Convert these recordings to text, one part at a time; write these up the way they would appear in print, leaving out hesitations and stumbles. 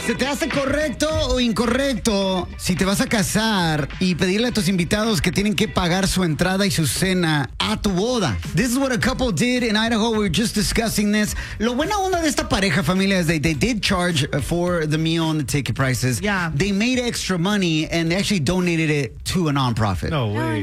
¿Se te hace correcto o incorrecto si te vas a casar y pedirle a tus invitados que tienen que pagar su entrada y su cena a tu boda? This is what a couple did in Idaho. We were just discussing this. Lo buena onda de esta pareja, familia, is they did charge for the meal and the ticket prices. Yeah. They made extra money and they actually donated it to a nonprofit. No way.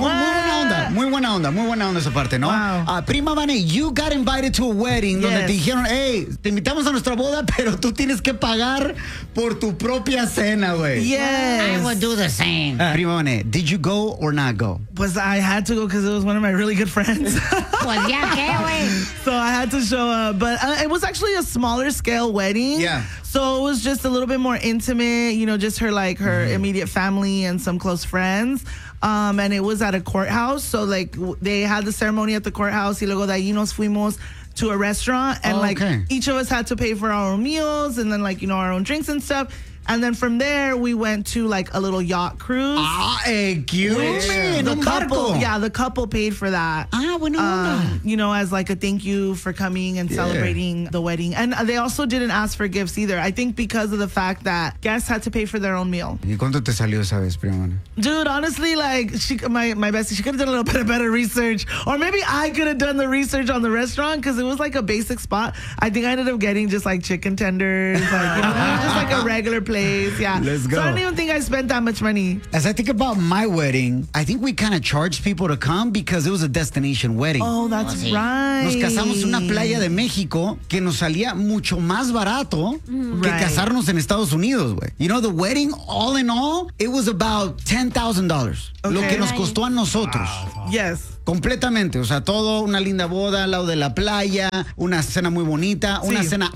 Muy buena onda esa parte, ¿no? Wow. Prima Vane, you got invited to a wedding donde Yes. te dijeron, hey, te invitamos a nuestra boda, pero tú tienes que pagar por tu propia cena, güey. Yes. I would do the same. Prima Vane, did you go or not go? Pues I had to go because it was one of my really good friends. Pues ya que, güey. So I had to show up. But it was actually a smaller scale wedding. Yeah. So it was just a little bit more intimate, you know, just her immediate family and some close friends. And it was at a courthouse. So like they had the ceremony at the courthouse y luego de ahí nos fuimos to a restaurant and Okay. each of us had to pay for our own meals and then our own drinks and stuff. And then from there, we went to a little yacht cruise. Cute. En The un couple, barco. the couple paid for that. Buena onda. As a thank you for coming and celebrating the wedding. And they also didn't ask for gifts either. I think because of the fact that guests had to pay for their own meal. ¿Y cuánto te salió esa vez, Prima Vane? Dude, honestly, my bestie, she could have done a little bit better research. Or maybe I could have done the research on the restaurant because it was a basic spot. I think I ended up getting just chicken tenders, just a regular place. Yeah. Let's go. So I don't even think I spent that much money. As I think about my wedding, I think we kind of charged people to come because it was a destination wedding. Oh, that's right. Nos casamos en una playa de México que nos salía mucho más barato que Right. casarnos en Estados Unidos, güey. You know, the wedding, all in all, it was about $10,000. Lo que nos costó a nosotros. Yes. Completamente, o sea, todo una linda boda al lado de la playa, una cena muy bonita, una cena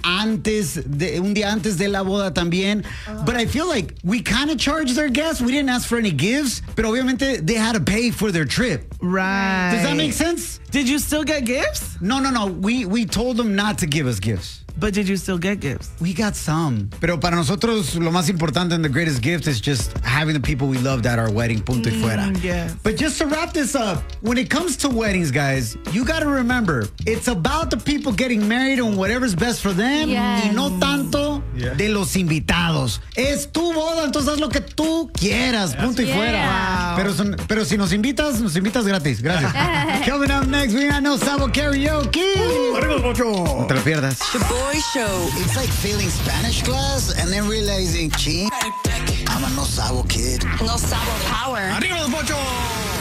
un día antes de la boda también. But I feel like we kind of charged their guests. We didn't ask for any gifts, pero obviamente they had to pay for their trip. Right. Does that make sense? Did you still get gifts? No. We told them not to give us gifts. But did you still get gifts? We got some. Pero para nosotros, lo más importante and the greatest gift is just having the people we loved at our wedding, punto y fuera. Yes. But just to wrap this up, when it comes to weddings, guys, you got to remember, it's about the people getting married and whatever's best for them, Yes. y no tanto de los invitados. Es tu boda, entonces haz lo que tú quieras, punto y fuera. Wow. Pero si nos invitas gratis. Gracias. Coming up next, we got No Sabo Karaoke. No te lo pierdas. The Boy Show. It's like failing Spanish class and then realizing, I'm a no sabo kid. No Sabo Power. ¡Arriba los Bochos!